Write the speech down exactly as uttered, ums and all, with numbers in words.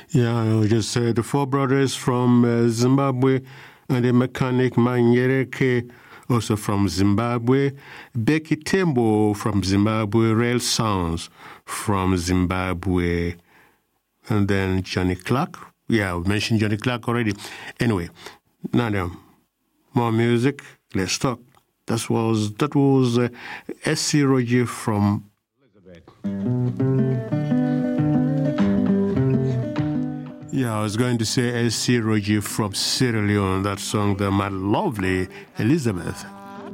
Yeah, I just said the four brothers from uh, Zimbabwe, and the mechanic Manyereke, also from Zimbabwe. Becky Tembo from Zimbabwe. Rail Sounds from Zimbabwe. And then Johnny Clark. Yeah, we mentioned Johnny Clark already. Anyway, now then, more music. Let's talk. That was that was uh, S C Roger from Elizabeth. Yeah, I was going to say S C Roger from Sierra Leone. That song, the my lovely Elizabeth.